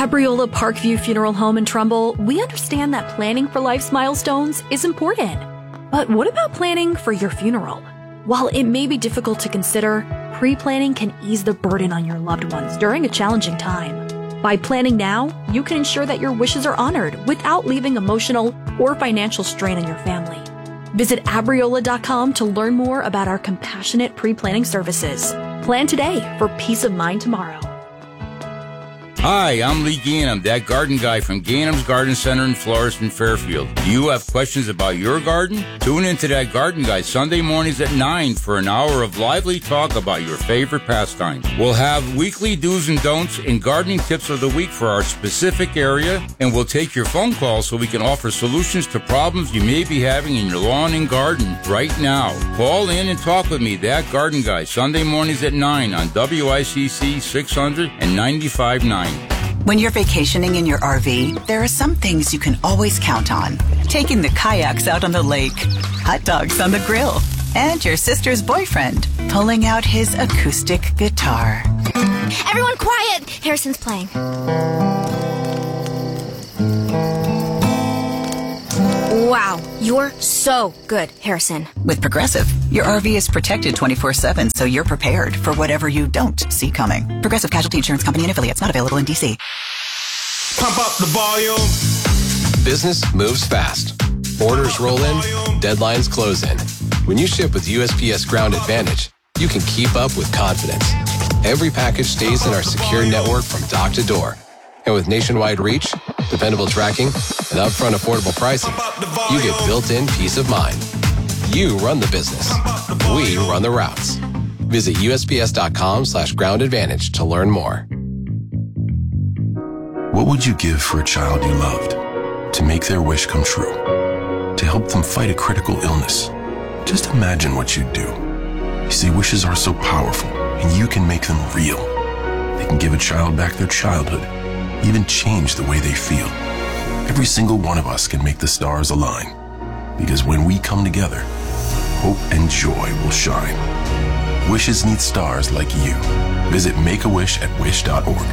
At Briola Parkview Funeral Home in Trumbull, we understand that planning for life's milestones is important. But what about planning for your funeral? While it may be difficult to consider, pre-planning can ease the burden on your loved ones during a challenging time. By planning now, you can ensure that your wishes are honored without leaving emotional or financial strain on your family. Visit abriola.com to learn more about our compassionate pre-planning services. Plan today for peace of mind tomorrow. Hi, I'm Lee Gainham, that garden guy from Gainham's Garden Center in Florissant, Fairfield. Do you have questions about your garden? Tune into That Garden Guy Sunday mornings at 9 for an hour of lively talk about your favorite pastimes. We'll have weekly do's and don'ts and gardening tips of the week for our specific area, and we'll take your phone calls so we can offer solutions to problems you may be having in your lawn and garden right now. Call in and talk with me, That Garden Guy, Sunday mornings at 9 on WICC 600 and 95.9. When you're vacationing in your RV, there are some things you can always count on. Taking the kayaks out on the lake, hot dogs on the grill, and your sister's boyfriend pulling out his acoustic guitar. Everyone quiet! Harrison's playing. Wow, you're so good, Harrison. With Progressive, your RV is protected 24/7, so you're prepared for whatever you don't see coming. Progressive Casualty Insurance Company and affiliates, not available in D.C. Pump up the volume. Business moves fast. Orders roll in, deadlines close in. When you ship with USPS Ground Advantage, you can keep up with confidence. Every package stays in our secure network from dock to door. And with nationwide reach, dependable tracking, and upfront affordable pricing, you get built-in peace of mind. You run the business. We run the routes. Visit USPS.com/Ground Advantage to learn more. What would you give for a child you loved? To make their wish come true? To help them fight a critical illness? Just imagine what you'd do. You see, wishes are so powerful, and you can make them real. They can give a child back their childhood, even change the way they feel. Every single one of us can make the stars align. Because when we come together, hope and joy will shine. Wishes need stars like you. Visit Make-A-Wish at wish.org.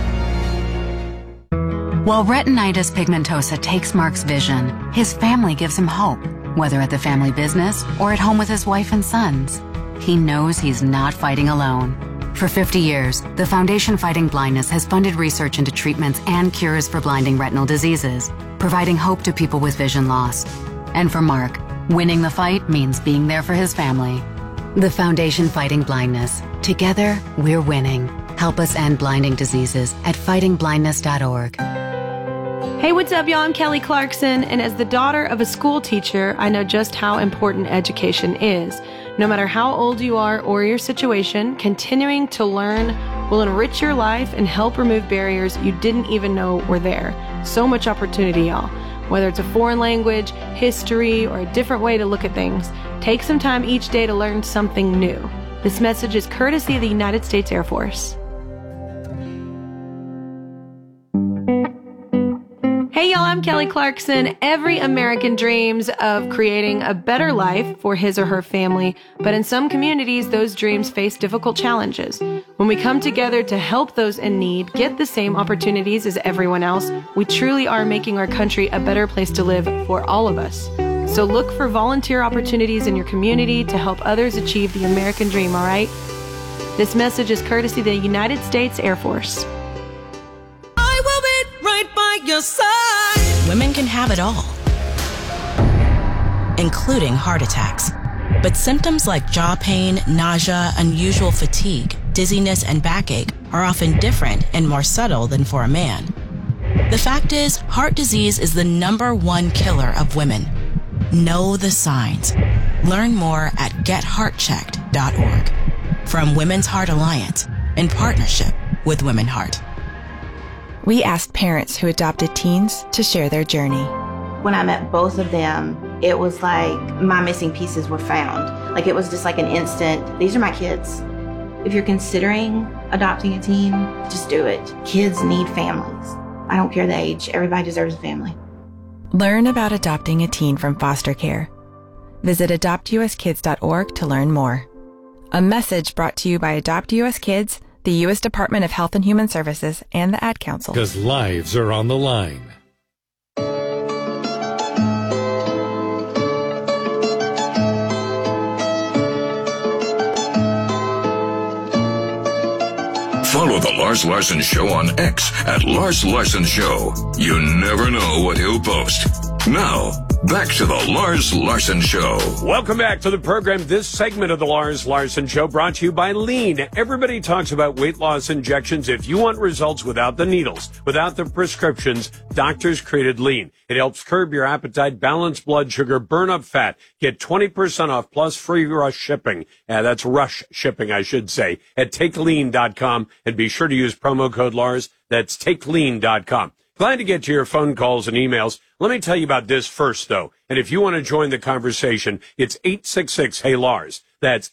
While retinitis pigmentosa takes Mark's vision, his family gives him hope, whether at the family business or at home with his wife and sons. He knows he's not fighting alone. For 50 years, the Foundation Fighting Blindness has funded research into treatments and cures for blinding retinal diseases, providing hope to people with vision loss. And for Mark, winning the fight means being there for his family. The Foundation Fighting Blindness. Together, we're winning. Help us end blinding diseases at fightingblindness.org. Hey, what's up, y'all? I'm Kelly Clarkson, and as the daughter of a school teacher, I know just how important education is. No matter how old you are or your situation, continuing to learn will enrich your life and help remove barriers you didn't even know were there. So much opportunity, y'all. Whether it's a foreign language, history, or a different way to look at things, take some time each day to learn something new. This message is courtesy of the United States Air Force. Hey y'all, I'm Kelly Clarkson. Every American dreams of creating a better life for his or her family, but in some communities, those dreams face difficult challenges. When we come together to help those in need get the same opportunities as everyone else, we truly are making our country a better place to live for all of us. So look for volunteer opportunities in your community to help others achieve the American dream, all right? This message is courtesy of the United States Air Force. I will be right by your side. Women can have it all, including heart attacks. But symptoms like jaw pain, nausea, unusual fatigue, dizziness, and backache are often different and more subtle than for a man. The fact is, heart disease is the #1 killer of women. Know the signs. Learn more at getheartchecked.org. From Women's Heart Alliance, in partnership with Women Heart. We asked parents who adopted teens to share their journey. When I met both of them, it was like my missing pieces were found. Like it was just like an instant, these are my kids. If you're considering adopting a teen, just do it. Kids need families. I don't care the age, everybody deserves a family. Learn about adopting a teen from foster care. Visit adoptuskids.org to learn more. A message brought to you by Adopt US Kids, the U.S. Department of Health and Human Services, and the Ad Council. Because lives are on the line. Follow The Lars Larson Show on X at Lars Larson Show. You never know what he'll post. Now, back to The Lars Larson Show. Welcome back to the program. This segment of The Lars Larson Show brought to you by Lean. Everybody talks about weight loss injections. If you want results without the needles, without the prescriptions, doctors created Lean. It helps curb your appetite, balance blood sugar, burn up fat. Get 20% off plus free rush shipping. That's rush shipping, I should say, at TakeLean.com. And be sure to use promo code Lars. That's TakeLean.com. Glad to get to your phone calls and emails. Let me tell you about this first, though. And if you want to join the conversation, it's 866-HEY-LARS. That's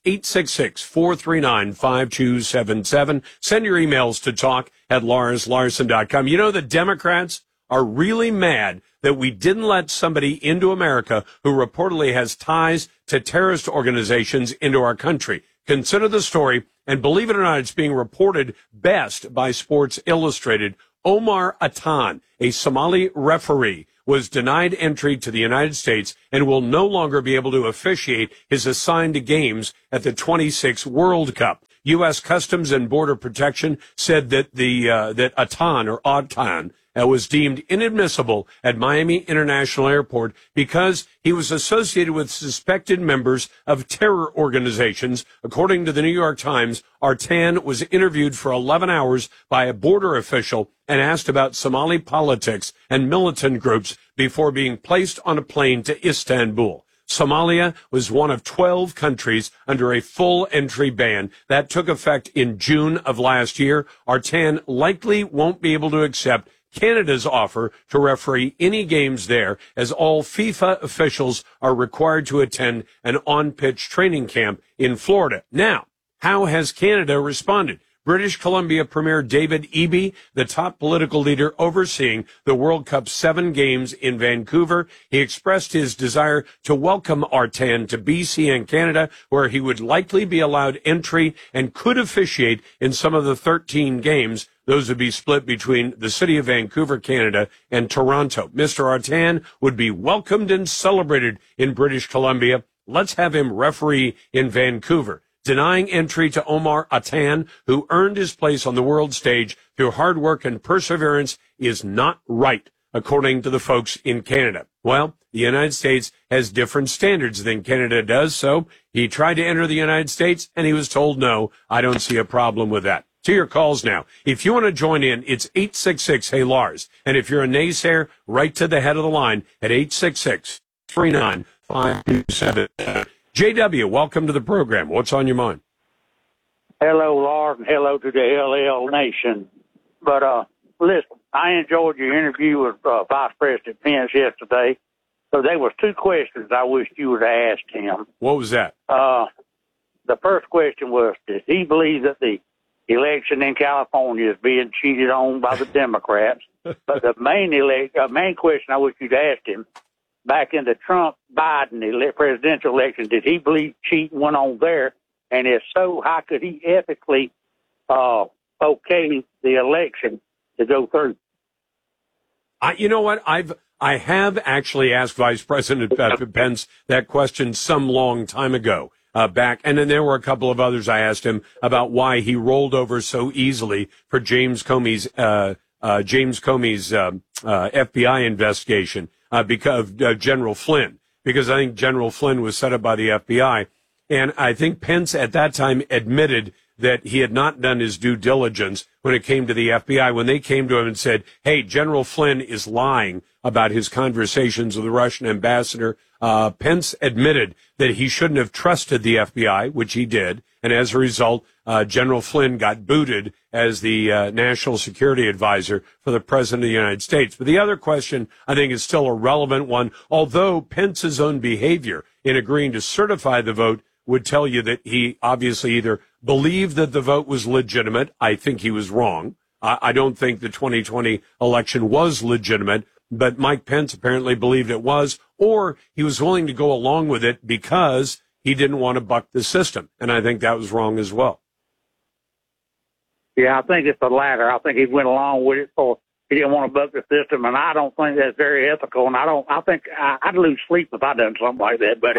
866-439-5277. Send your emails to talk@LarsLarson.com. You know, the Democrats are really mad that we didn't let somebody into America who reportedly has ties to terrorist organizations into our country. Consider the story, and believe it or not, it's being reported best by Sports Illustrated. Omar Atan, a Somali referee, was denied entry to the United States and will no longer be able to officiate his assigned games at the 26 World Cup. U.S. Customs and Border Protection said that that Atan was deemed inadmissible at Miami International Airport because he was associated with suspected members of terror organizations. According to the New York Times, Atan was interviewed for 11 hours by a border official and asked about Somali politics and militant groups before being placed on a plane to Istanbul. Somalia was one of 12 countries under a full entry ban that took effect in June of last year. Atan likely won't be able to accept Canada's offer to referee any games there, as all FIFA officials are required to attend an on-pitch training camp in Florida. Now, how has Canada responded? British Columbia Premier David Eby, the top political leader overseeing the World Cup 7 games in Vancouver, he expressed his desire to welcome Atan to BC and Canada, where he would likely be allowed entry and could officiate in some of the 13 games. Those would be split between the city of Vancouver, Canada, and Toronto. Mr. Atan would be welcomed and celebrated in British Columbia. Let's have him referee in Vancouver. Denying entry to Omar Atan, who earned his place on the world stage through hard work and perseverance, is not right, according to the folks in Canada. Well, the United States has different standards than Canada does, so he tried to enter the United States, and he was told no. I don't see a problem with that. To your calls now. If you want to join in, it's 866-HEY-LARS. And if you're a naysayer, right to the head of the line at 866-395-5277. JW, welcome to the program. What's on your mind? Hello, Lord, and hello to the LL Nation. But, listen, I enjoyed your interview with Vice President Pence yesterday. So there was two questions I wished you would have asked him. What was that? The first question was, does he believe that the election in California is being cheated on by the Democrats? But the main question I wish you'd asked him, back in the Trump-Biden presidential election, did he believe cheating went on there? And if so, how could he ethically okay the election to go through? You know what? I have actually asked Vice President Pence that question some long time ago. Back, and then there were a couple of others I asked him about why he rolled over so easily for James Comey's FBI investigation because of General Flynn, because I think General Flynn was set up by the FBI, and I think Pence at that time admitted that he had not done his due diligence when it came to the FBI. When they came to him and said, "Hey, General Flynn is lying about his conversations with the Russian ambassador," Pence admitted that he shouldn't have trusted the FBI, which he did. And as a result, General Flynn got booted as the national security advisor for the president of the United States. But the other question, I think, is still a relevant one, although Pence's own behavior in agreeing to certify the vote would tell you that he obviously either believed that the vote was legitimate. I think he was wrong. I don't think the 2020 election was legitimate, but Mike Pence apparently believed it was, or he was willing to go along with it because he didn't want to buck the system. And I think that was wrong as well. Yeah, I think it's the latter. I think he went along with it for he didn't want to buck the system, and I don't think that's very ethical. And I think I'd lose sleep if I done something like that. But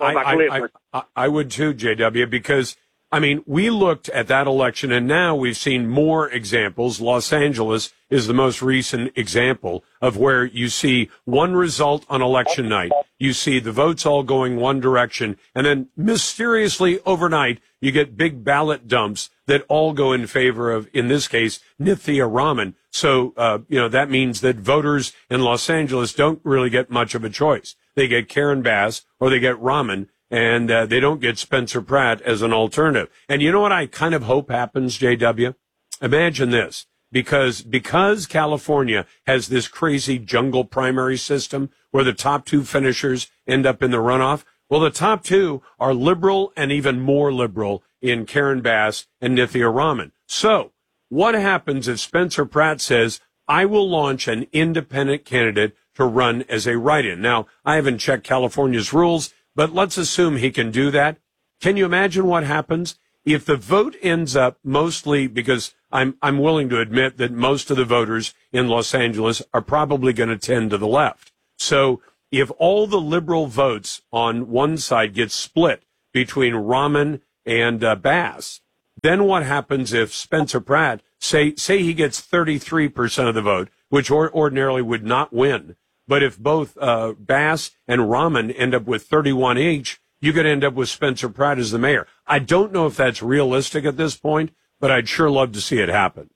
I would too, JW, because I mean, we looked at that election, and now we've seen more examples. Los Angeles is the most recent example of where you see one result on election night. You see the votes all going one direction, and then mysteriously overnight, you get big ballot dumps that all go in favor of, in this case, Nithya Raman. So, that means that voters in Los Angeles don't really get much of a choice. They get Karen Bass or they get Raman, and they don't get Spencer Pratt as an alternative. And you know what I kind of hope happens, JW? Imagine this. Because California has this crazy jungle primary system where the top two finishers end up in the runoff, well, the top two are liberal and even more liberal in Karen Bass and Nithya Raman. So what happens if Spencer Pratt says, I will launch an independent candidate to run as a write-in? Now, I haven't checked California's rules, but let's assume he can do that. Can you imagine what happens if the vote ends up mostly, because I'm willing to admit that most of the voters in Los Angeles are probably going to tend to the left. So if all the liberal votes on one side get split between Raman and Bass, then what happens if Spencer Pratt, say he gets 33% of the vote, which ordinarily would not win, but if both Bass and Raman end up with 31 each, you could end up with Spencer Pratt as the mayor. I don't know if that's realistic at this point, but I'd sure love to see it happen.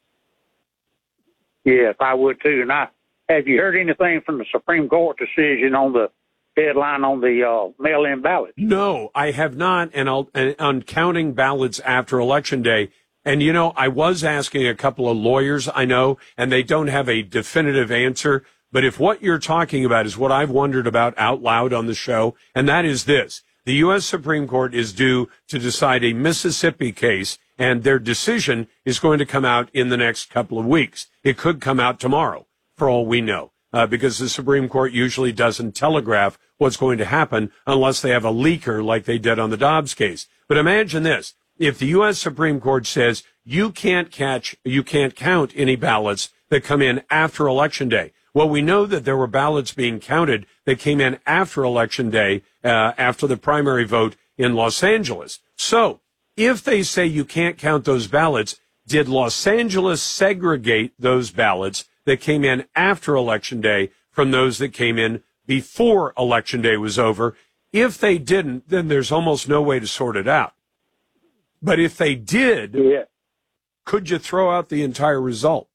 Yes, I would too. And have you heard anything from the Supreme Court decision on the deadline on the mail-in ballots? No, I have not, and on counting ballots after Election Day. And, I was asking a couple of lawyers I know, and they don't have a definitive answer. But if what you're talking about is what I've wondered about out loud on the show, and that is this. The U.S. Supreme Court is due to decide a Mississippi case, and their decision is going to come out in the next couple of weeks. It could come out tomorrow, for all we know, because the Supreme Court usually doesn't telegraph what's going to happen unless they have a leaker like they did on the Dobbs case. But imagine this. If the U.S. Supreme Court says you can't count any ballots that come in after Election Day. Well, we know that there were ballots being counted that came in after Election Day, after the primary vote in Los Angeles. So if they say you can't count those ballots, did Los Angeles segregate those ballots that came in after Election Day from those that came in before Election Day was over? If they didn't, then there's almost no way to sort it out. But if they did, could you throw out the entire result?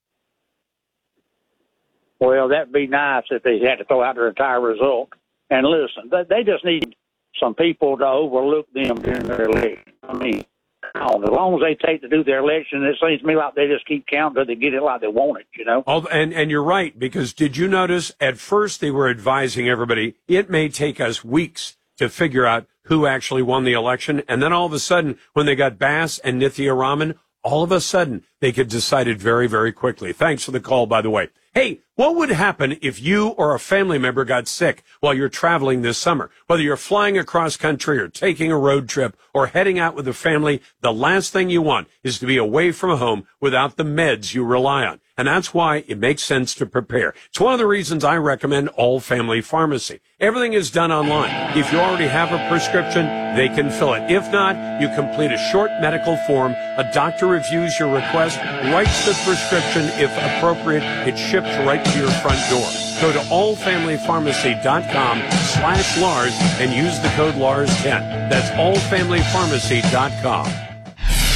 Well, that'd be nice if they had to throw out their entire result. And listen, they just need some people to overlook them during their election. I mean, as long as they take to do their election, it seems to me like they just keep counting until they get it like they want it, And you're right, because did you notice at first they were advising everybody, it may take us weeks to figure out who actually won the election. And then all of a sudden, when they got Bass and Nithya Raman, all of a sudden they could decide it very, very quickly. Thanks for the call, by the way. Hey, what would happen if you or a family member got sick while you're traveling this summer? Whether you're flying across country or taking a road trip or heading out with a family, the last thing you want is to be away from home without the meds you rely on. And that's why it makes sense to prepare. It's one of the reasons I recommend All Family Pharmacy. Everything is done online. If you already have a prescription, they can fill it. If not, you complete a short medical form. A doctor reviews your request, writes the prescription. If appropriate, it's shipped right to your front door. Go to allfamilypharmacy.com/Lars and use the code LARS10. That's allfamilypharmacy.com.